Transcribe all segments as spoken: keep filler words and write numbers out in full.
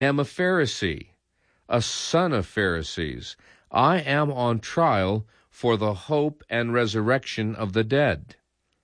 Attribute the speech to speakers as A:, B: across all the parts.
A: am a Pharisee, a son of Pharisees. I am on trial for the hope and resurrection of the dead."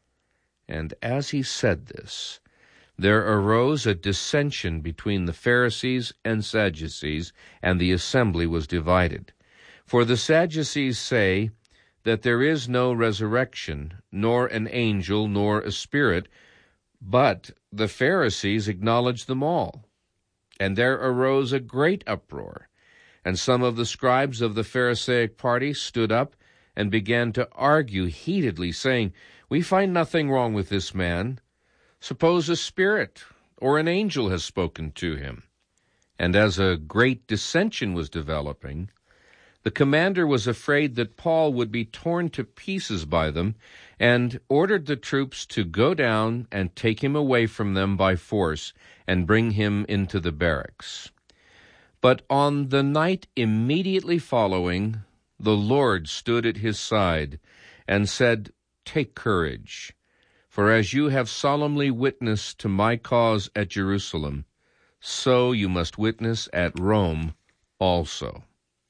A: And as he said this, there arose a dissension between the Pharisees and Sadducees, and the assembly was divided. For the Sadducees say that there is no resurrection, nor an angel, nor a spirit, but the Pharisees acknowledge them all. And there arose a great uproar, and some of the scribes of the Pharisaic party stood up and began to argue heatedly, saying, "We find nothing wrong with this man. Suppose a spirit or an angel has spoken to him." And as a great dissension was developing, the commander was afraid that Paul would be torn to pieces by them, and ordered the troops to go down and take him away from them by force and bring him into the barracks. But on the night immediately following, the Lord stood at his side and said, "Take courage, for as you have solemnly witnessed to my cause at Jerusalem, so you must witness at Rome also."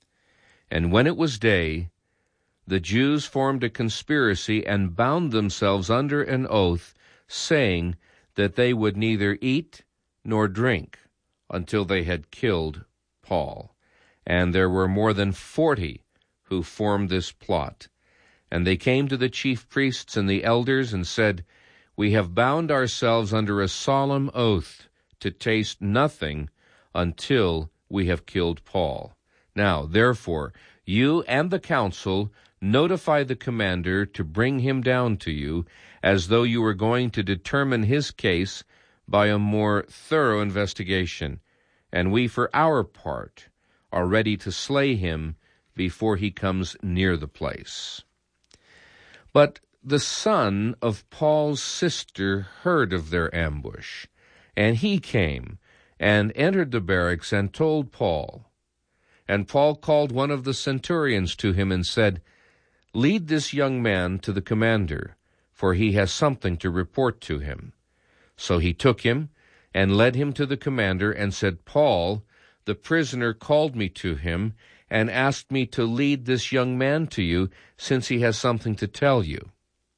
A: And when it was day, the Jews formed a conspiracy and bound themselves under an oath, saying that they would neither eat nor drink until they had killed Paul. And there were more than forty who formed this plot. And they came to the chief priests and the elders and said, "We have bound ourselves under a solemn oath to taste nothing until we have killed Paul. Now, therefore, you and the council notify the commander to bring him down to you, as though you were going to determine his case by a more thorough investigation. And we, for our part, are ready to slay him before he comes near the place." But the son of Paul's sister heard of their ambush, and he came and entered the barracks and told Paul. And Paul called one of the centurions to him and said, "Lead this young man to the commander, for he has something to report to him." So he took him and led him to the commander and said, "Paul, the prisoner, called me to him and asked me to lead this young man to you, since he has something to tell you."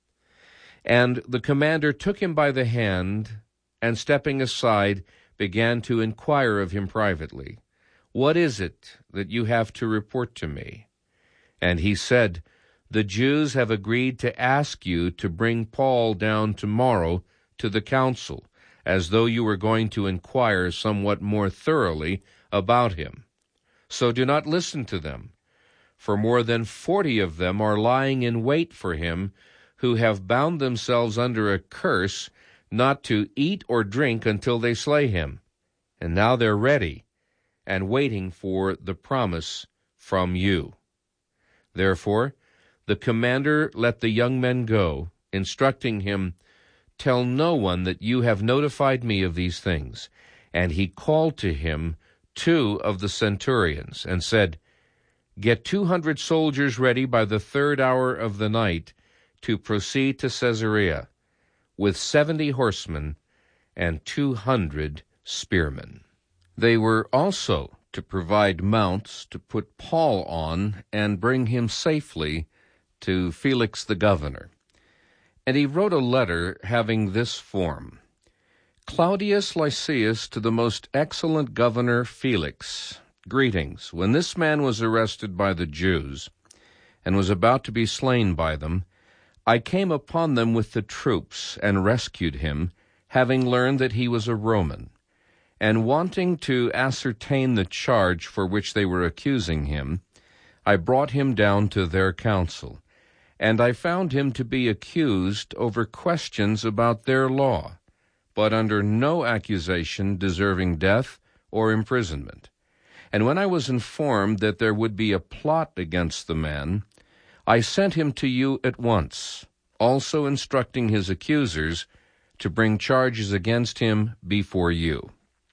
A: And the commander took him by the hand, and stepping aside, began to inquire of him privately, "What is it that you have to report to me?" And he said, "The Jews have agreed to ask you to bring Paul down tomorrow to the council, as though you were going to inquire somewhat more thoroughly about him. So do not listen to them, for more than forty of them are lying in wait for him, who have bound themselves under a curse not to eat or drink until they slay him. And now they're ready and waiting for the promise from you." Therefore, the commander let the young men go, instructing him, "Tell no one that you have notified me of these things." And he called to him two of the centurions, and said, "Get two hundred soldiers ready by the third hour of the night to proceed to Caesarea, with seventy horsemen and two hundred spearmen." They were also to provide mounts to put Paul on and bring him safely to Felix the governor. And he wrote a letter having this form: "Claudius Lysias to the most excellent governor Felix, greetings. When this man was arrested by the Jews and was about to be slain by them, I came upon them with the troops and rescued him, having learned that he was a Roman. And wanting to ascertain the charge for which they were accusing him, I brought him down to their council, and I found him to be accused over questions about their law, but under no accusation deserving death or imprisonment. And when I was informed that there would be a plot against the man, I sent him to you at once, also instructing his accusers to bring charges against him before you."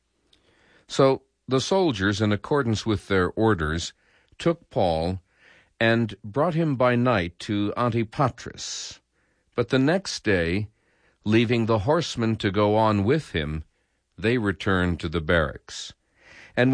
A: So the soldiers, in accordance with their orders, took Paul and brought him by night to Antipatris. But the next day, leaving the horsemen to go on with him, they returned to the barracks.